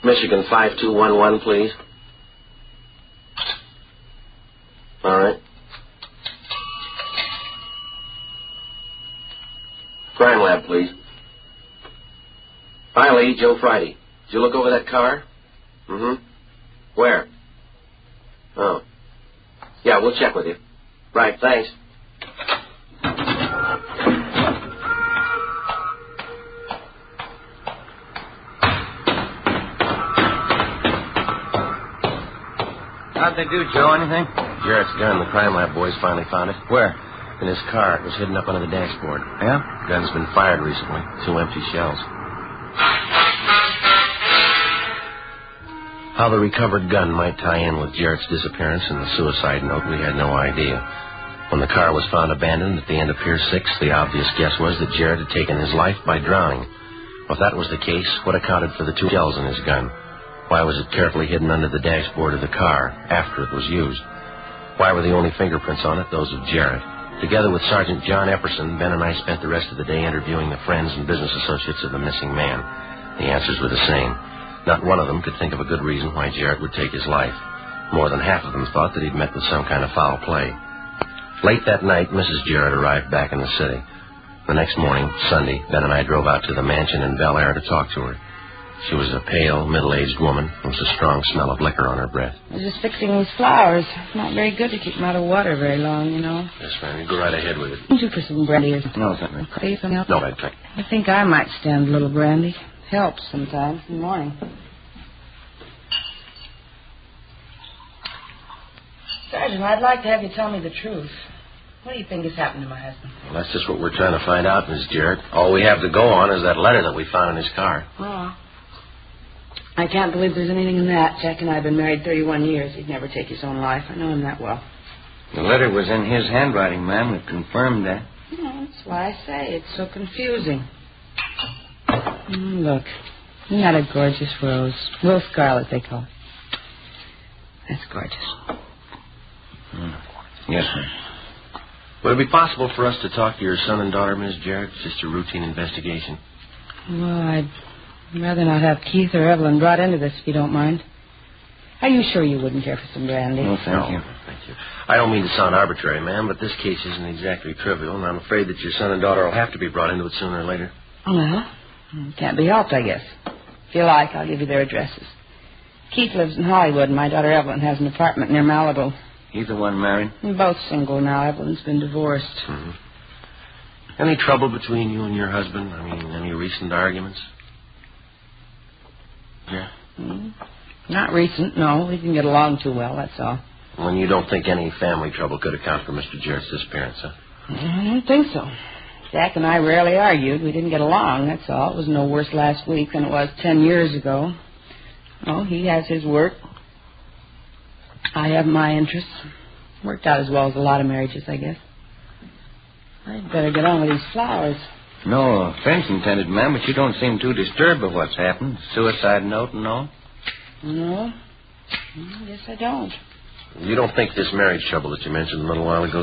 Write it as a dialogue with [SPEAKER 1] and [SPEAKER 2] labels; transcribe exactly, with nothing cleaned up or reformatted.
[SPEAKER 1] Michigan five two one one, please. All right. Crime lab, please. Hi, Lee. Joe Friday. Did you look over that car? Mm-hmm. Where? Oh. Yeah, we'll check with you. Right, thanks.
[SPEAKER 2] How'd they do, Joe? Anything?
[SPEAKER 1] Jarrett's gun. The crime lab boys finally found it.
[SPEAKER 2] Where?
[SPEAKER 1] In his car. It was hidden up under the dashboard.
[SPEAKER 2] Yeah?
[SPEAKER 1] Gun's been fired recently. Two empty shells. How the recovered gun might tie in with Jarrett's disappearance and the suicide note, we had no idea. When the car was found abandoned at the end of Pier six, the obvious guess was that Jarrett had taken his life by drowning. If that was the case, what accounted for the two shells in his gun? Why was it carefully hidden under the dashboard of the car after it was used? Why were the only fingerprints on it those of Jarrett? Together with Sergeant John Epperson, Ben and I spent the rest of the day interviewing the friends and business associates of the missing man. The answers were the same. Not one of them could think of a good reason why Jarrett would take his life. More than half of them thought that he'd met with some kind of foul play. Late that night, Missus Jarrett arrived back in the city. The next morning, Sunday, Ben and I drove out to the mansion in Bel Air to talk to her. She was a pale, middle-aged woman. There was a strong smell of liquor on her breath.
[SPEAKER 3] I was just fixing these flowers. Not very good to keep them out of water very long, you know.
[SPEAKER 1] Yes, ma'am. You go right ahead with it.
[SPEAKER 3] Would you for some brandy or something?
[SPEAKER 2] No, thank
[SPEAKER 3] Coffee, something else?
[SPEAKER 1] No, I'd thank
[SPEAKER 3] I think I might stand a little brandy. Helps sometimes in the morning. Sergeant, I'd like to have you tell me the truth. What do you think has happened to my husband?
[SPEAKER 1] Well, that's just what we're trying to find out, Miss Jarrett. All we have to go on is that letter that we found in his car.
[SPEAKER 3] Oh. I can't believe there's anything in that. Jack and I have been married thirty-one years. He'd never take his own life. I know him that well.
[SPEAKER 2] The letter was in his handwriting, ma'am. We've confirmed that.
[SPEAKER 3] Yeah, that's why I say it's so confusing. Mm, look, isn't that a gorgeous rose? Rose scarlet, they call it. That's gorgeous.
[SPEAKER 2] Mm. Yes, ma'am.
[SPEAKER 1] Would it be possible for us to talk to your son and daughter, Miss Jarrett? It's just a routine investigation.
[SPEAKER 3] Well, I'd rather not have Keith or Evelyn brought into this, if you don't mind. Are you sure you wouldn't care for some brandy?
[SPEAKER 2] No, thank
[SPEAKER 1] no,
[SPEAKER 2] you.
[SPEAKER 1] Thank you. I don't mean to sound arbitrary, ma'am, but this case isn't exactly trivial, and I'm afraid that your son and daughter will have to be brought into it sooner or later.
[SPEAKER 3] Well, it can't be helped, I guess. If you like, I'll give you their addresses. Keith lives in Hollywood, and my daughter Evelyn has an apartment near Malibu.
[SPEAKER 2] Either one married?
[SPEAKER 3] We're both single now. Evelyn's been divorced.
[SPEAKER 1] Mm-hmm. Any trouble between you and your husband? I mean, any recent arguments? Yeah?
[SPEAKER 3] Mm, not recent, no. We didn't get along too well, that's all.
[SPEAKER 1] Well, you don't think any family trouble could account for Mister Jarrett's disappearance, huh?
[SPEAKER 3] I don't think so. Jack and I rarely argued. We didn't get along, that's all. It was no worse last week than it was ten years ago. Oh, he has his work. I have my interests. Worked out as well as a lot of marriages, I guess. I'd better get on with these flowers.
[SPEAKER 2] No offense intended, ma'am, but you don't seem too disturbed by what's happened. Suicide note and all?
[SPEAKER 3] No. I guess I don't.
[SPEAKER 1] You don't think this marriage trouble that you mentioned a little while ago